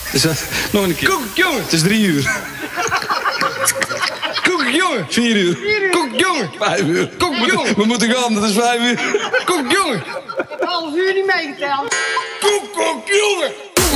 Dus, nog een keer. Koek, jongen. Het is 3 uur. Koek, jongen. 4 uur. Koek, jongen. 5 uur. Koek, jongen. We moeten gaan, dat is 5 uur. Koek, jongen. Ik heb 1,5 uur niet meegeteld. Koek, jongen.